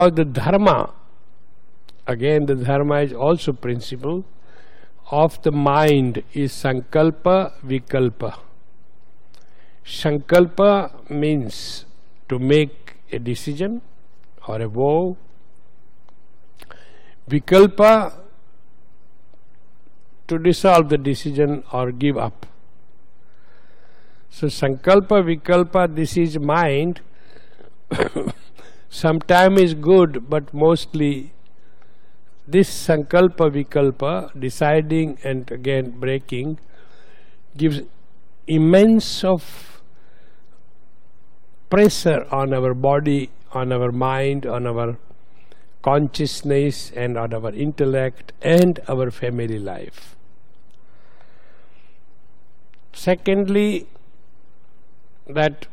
The dharma, again the dharma is also principle of the mind, is sankalpa vikalpa. Sankalpa means to make a decision or a vow. Vikalpa, to dissolve the decision or give up. So sankalpa vikalpa, this is mind. Sometimes is good, but mostly this sankalpa vikalpa, deciding and again breaking, gives immense of pressure on our body, on our mind, on our consciousness and on our intellect and our family life. Secondly, that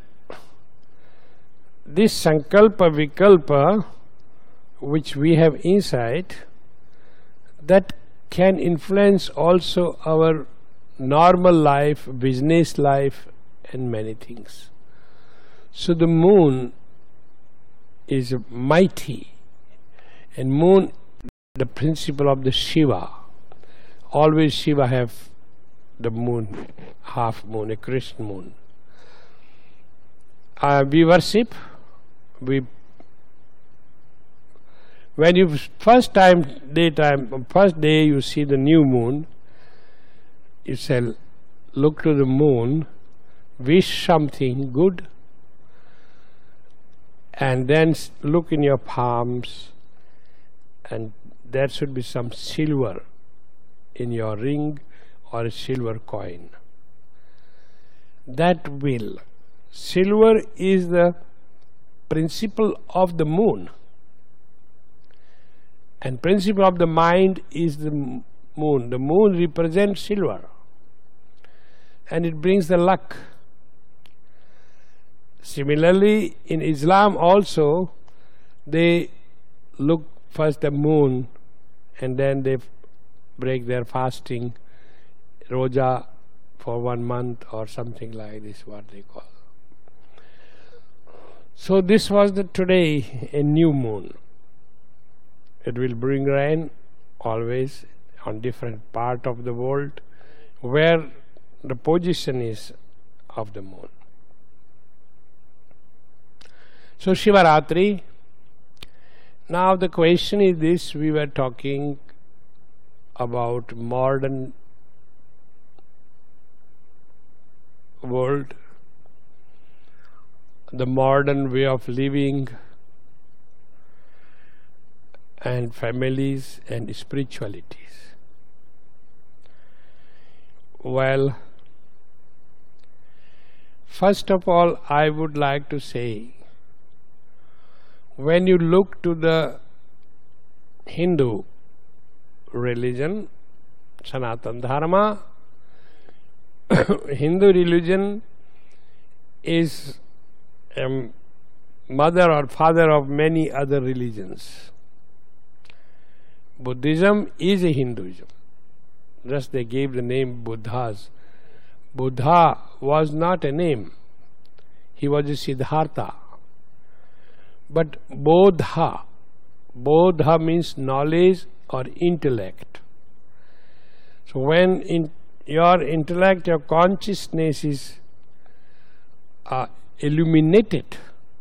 this sankalpa vikalpa which we have inside, that can influence also our normal life, business life and many things. So the moon is mighty, and moon, the principle of the Shiva. Always Shiva have the moon, half moon, a Krishna moon. We worship. When you first day you see the new moon, you say, look to the moon, wish something good, and then look in your palms, and there should be some silver in your ring or a silver coin. That will. Silver is the principle of the moon, and principle of the mind is the moon. The moon represents silver, and it brings the luck. Similarly, in Islam also, they look first the moon, and then they break their fasting, roja, for 1 month or something like this, what they call. So this was today a new moon. It will bring rain always on different part of the world where the position is of the moon. So Shivaratri. Now the question is this: we were talking about modern world, the modern way of living, and families and spiritualities. Well, first of all, I would like to say, when you look to the Hindu religion, Sanatana Dharma, Hindu religion is mother or father of many other religions. Buddhism is a Hinduism. Just they gave the name Buddhas. Buddha was not a name. He was a Siddhartha. But Bodha means knowledge or intellect. So when in your intellect, your consciousness is illuminated,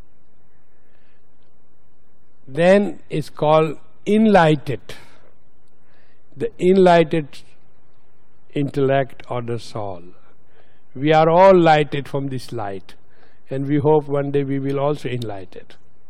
then it's called enlightened. The enlightened intellect or the soul. We are all lighted from this light, and we hope one day we will also enlighten.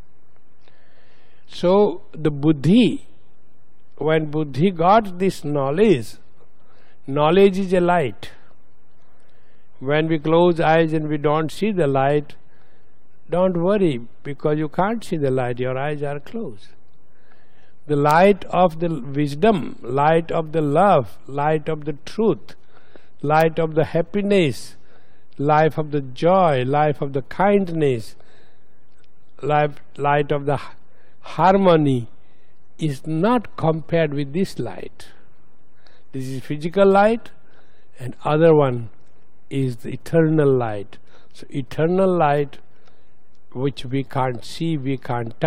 So the buddhi, when buddhi got this knowledge, knowledge is a light. When we close eyes and we don't see the light, don't worry, because you can't see the light, your eyes are closed. The light of the wisdom, light of the love, light of the truth, light of the happiness, life of the joy, life of the kindness, light of the harmony is not compared with this light. This is physical light, and other one is the eternal light. So eternal light which we can't see, we can't touch.